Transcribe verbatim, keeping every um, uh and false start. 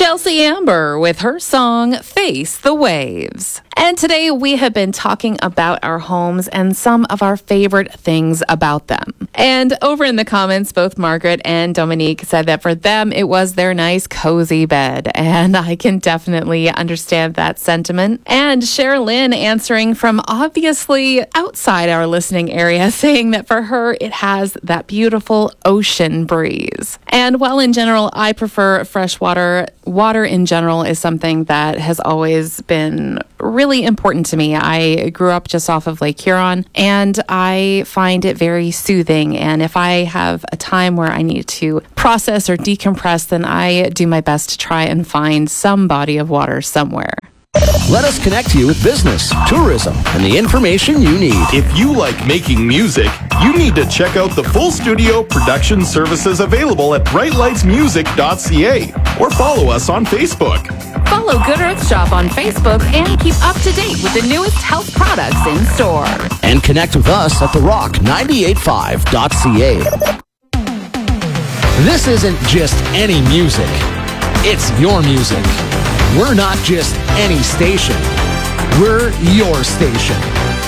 Chelsea Amber with her song, Face the Waves. And today we have been talking about our homes and some of our favorite things about them. And over in the comments, both Margaret and Dominique said that for them, it was their nice, cozy bed. And I can definitely understand that sentiment. And Sherilyn answering from obviously outside our listening area, saying that for her, it has that beautiful ocean breeze. And while in general, I prefer fresh water, water in general is something that has always been really important to me. I grew up just off of Lake Huron, and I find it very soothing. And if I have a time where I need to process or decompress, then I do my best to try and find some body of water somewhere. Let us connect you with business, tourism, and the information you need. If you like making music, you need to check out the full studio production services available at bright lights music dot c a or follow us on Facebook. Follow Good Earth Shop on Facebook and keep up to date with the newest health products in store. And connect with us at the rock ninety-eight point five dot c a. This isn't just any music. It's your music. We're not just any station. We're your station.